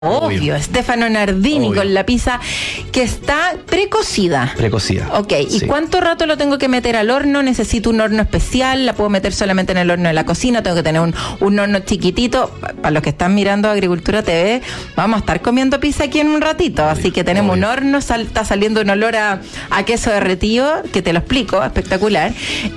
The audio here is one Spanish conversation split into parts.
Obvio, Stefano Nardini. Obvio. Con la pizza que está precocida. Ok, ¿y sí, cuánto rato lo tengo que meter al horno? ¿Necesito un horno especial? ¿La puedo meter solamente en el horno de la cocina? ¿Tengo que tener un horno chiquitito? Para los que están mirando Agricultura TV, vamos a estar comiendo pizza aquí en un ratito. Así que tenemos un horno, está saliendo un olor a queso derretido, que te lo explico, espectacular.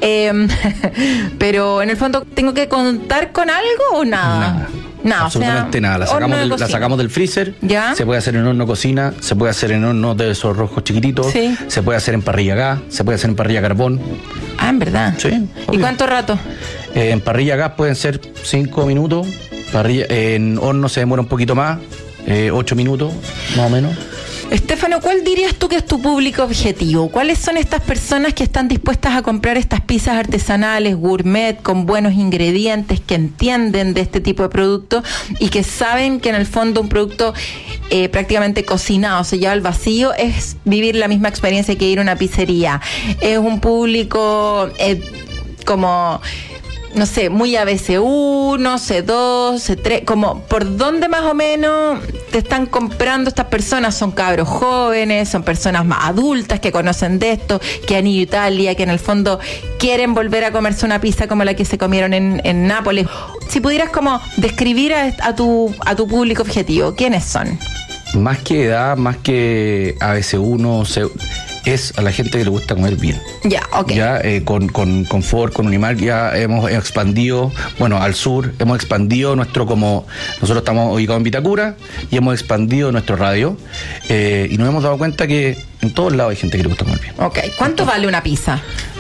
Pero en el fondo, ¿tengo que contar con algo o nada? No, absolutamente nada. La sacamos del freezer. ¿Ya? Se puede hacer en horno cocina, se puede hacer en horno de esos rojos chiquititos, sí, se puede hacer en parrilla gas, se puede hacer en parrilla carbón. Ah, ¿en verdad? Sí. Obvio. ¿Y cuánto rato? En parrilla gas pueden ser 5 minutos, en horno se demora un poquito más, 8 minutos, más o menos. Stefano, ¿cuál dirías tú que es tu público objetivo? ¿Cuáles son estas personas que están dispuestas a comprar estas pizzas artesanales, gourmet, con buenos ingredientes, que entienden de este tipo de productos y que saben que en el fondo un producto prácticamente cocinado, se lleva al vacío, es vivir la misma experiencia que ir a una pizzería? Es un público como... no sé, muy ABC1, C2, C3, como por dónde más o menos te están comprando estas personas. Son cabros jóvenes, son personas más adultas que conocen de esto, que han ido a Italia, que en el fondo quieren volver a comerse una pizza como la que se comieron en Nápoles. Si pudieras como describir a tu público objetivo, ¿quiénes son? Más que edad, más que ABC1, es a la gente que le gusta comer bien. Ya, ok. Ya con confort, con Unimark ya hemos expandido, bueno, al sur, hemos expandido nosotros estamos ubicados en Vitacura y hemos expandido nuestro radio y nos hemos dado cuenta que en todos lados hay gente que le gusta comer bien. Ok, ¿cuánto vale una pizza?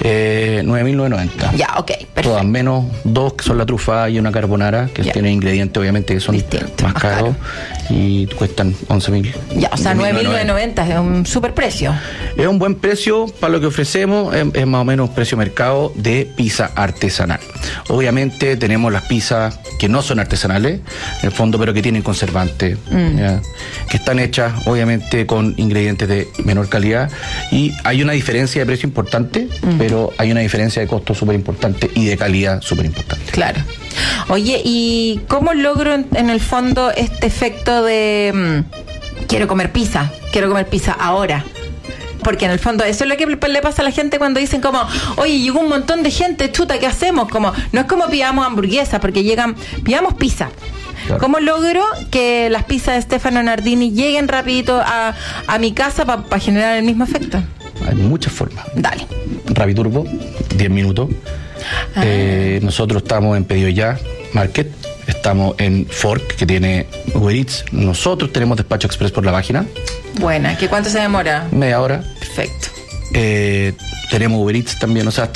9.990. Ya, ok, perfecto. Todas menos 2 que son la trufa y una carbonara, que tienen ingredientes obviamente que son más caros y cuestan 11.000. Ya, o sea, 9.990 es un súper precio. Es un buen precio para lo que ofrecemos, es más o menos precio mercado de pizza artesanal. Obviamente tenemos las pizzas que no son artesanales, en el fondo, pero que tienen conservantes, que están hechas obviamente con ingredientes de menor calidad y hay una diferencia de precio importante, pero hay una diferencia de costo súper importante y de calidad súper importante. Claro. Oye, ¿y cómo logro en el fondo este efecto de quiero comer pizza ahora? Porque en el fondo eso es lo que le pasa a la gente cuando dicen como, oye, llegó un montón de gente, chuta, ¿qué hacemos? Como, no es como pidamos hamburguesas, porque pidamos pizza. Claro. ¿Cómo logro que las pizzas de Stefano Nardini lleguen rapidito a mi casa para generar el mismo efecto? Hay muchas formas. Dale. Rapiturbo, 10 minutos. Nosotros estamos en Pedido Ya Market. Estamos en Fork, que tiene Uber Eats. Nosotros tenemos despacho express por la página. Buena. ¿Qué cuánto se demora? Media hora. Perfecto. Tenemos Uber Eats también. O sea,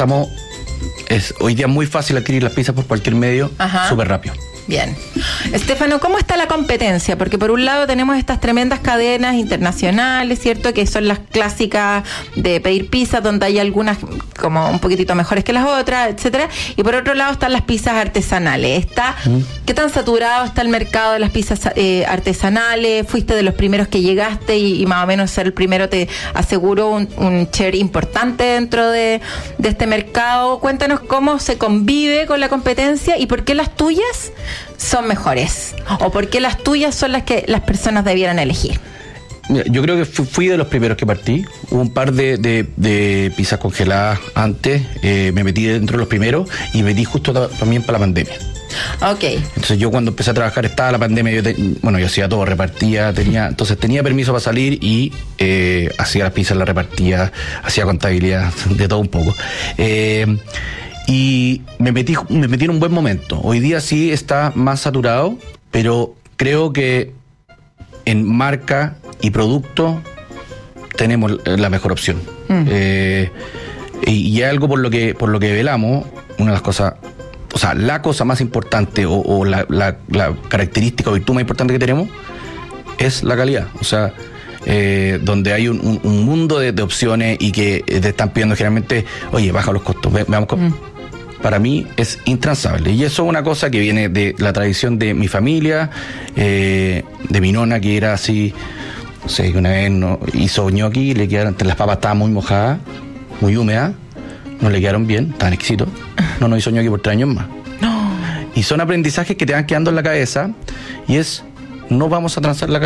hoy día es muy fácil adquirir las pizzas por cualquier medio, súper rápido. Bien. Stefano, ¿cómo está la competencia? Porque por un lado tenemos estas tremendas cadenas internacionales, ¿cierto? Que son las clásicas de pedir pizzas, donde hay algunas como un poquitito mejores que las otras, etcétera. Y por otro lado están las pizzas artesanales. ¿Qué tan saturado está el mercado de las pizzas artesanales? ¿Fuiste de los primeros que llegaste y más o menos ser el primero te aseguró un share importante dentro de este mercado? Cuéntanos cómo se convive con la competencia y por qué las tuyas son mejores, o por qué las tuyas son las que las personas debieran elegir. Yo creo que fui de los primeros que partí. Hubo un par de pizzas congeladas antes, me metí dentro de los primeros y me metí justo también para la pandemia. Ok. Entonces yo cuando empecé a trabajar estaba la pandemia, yo hacía todo, repartía, tenía permiso para salir y hacía las pizzas, las repartía, hacía contabilidad, de todo un poco. Y me metí en un buen momento. Hoy día sí está más saturado, pero creo que en marca y producto tenemos la mejor opción. Y algo por lo que velamos, una de las cosas, o sea, la cosa más importante o la característica o virtud más importante que tenemos es la calidad. O sea, donde hay un mundo de opciones y que te están pidiendo generalmente, oye, baja los costos, veamos cómo. Para mí es intransable. Y eso es una cosa que viene de la tradición de mi familia, de mi nona, que era así, no sé, que una vez hizo ñoqui, le quedaron, las papas estaban muy mojadas, muy húmedas, no le quedaron bien, estaban exquisitos. No hizo ñoqui por 3 años más. No. Y son aprendizajes que te van quedando en la cabeza y es no vamos a transar la